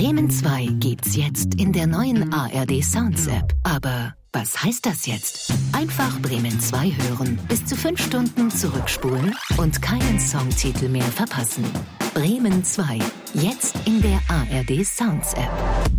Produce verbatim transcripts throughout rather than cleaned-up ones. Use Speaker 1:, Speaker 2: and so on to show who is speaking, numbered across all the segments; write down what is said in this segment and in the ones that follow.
Speaker 1: Bremen zwei gibt's jetzt in der neuen A R D Sounds App. Aber was heißt das jetzt? Einfach Bremen zwei hören, bis zu fünf Stunden zurückspulen und keinen Songtitel mehr verpassen. Bremen zwei, jetzt in der A R D Sounds App.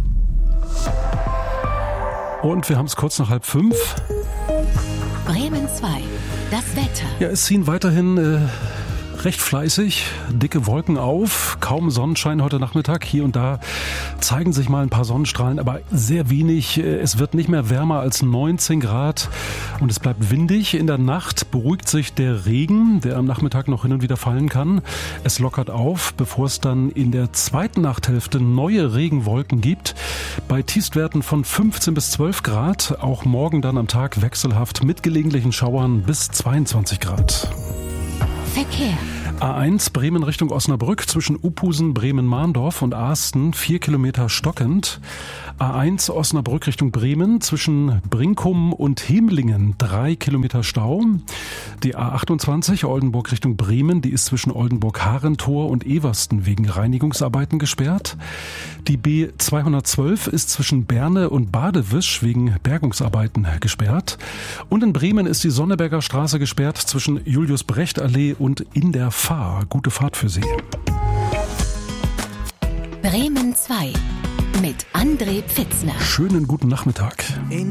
Speaker 2: Und wir haben es kurz nach halb fünf.
Speaker 1: Bremen zwei, das Wetter.
Speaker 2: Ja, es ziehen weiterhin äh, recht fleißig dicke Wolken auf, kaum Sonnenschein heute Nachmittag. Hier und da zeigen sich mal ein paar Sonnenstrahlen, aber sehr wenig. Es wird nicht mehr wärmer als neunzehn Grad und es bleibt windig. In der Nacht beruhigt sich der Regen, der am Nachmittag noch hin und wieder fallen kann. Es lockert auf, bevor es dann in der zweiten Nachthälfte neue Regenwolken gibt. Bei Tiefstwerten von fünfzehn bis zwölf Grad, auch morgen dann am Tag wechselhaft mit gelegentlichen Schauern bis zweiundzwanzig Grad.
Speaker 1: Verkehr.
Speaker 2: A eins Bremen Richtung Osnabrück zwischen Uphusen, Bremen-Mahndorf und Aasten vier Kilometer stockend. A eins Osnabrück Richtung Bremen zwischen Brinkum und Hemlingen drei Kilometer Stau. Die A achtundzwanzig Oldenburg Richtung Bremen, die ist zwischen Oldenburg-Harentor und Eversten wegen Reinigungsarbeiten gesperrt. Die B zweihundertzwölf ist zwischen Berne und Badewisch wegen Bergungsarbeiten gesperrt. Und in Bremen ist die Sonneberger Straße gesperrt zwischen Julius-Brecht-Allee und in der Fahr. Gute Fahrt für Sie.
Speaker 1: Bremen zwei mit André Pfitzner.
Speaker 2: Schönen guten Nachmittag.
Speaker 3: In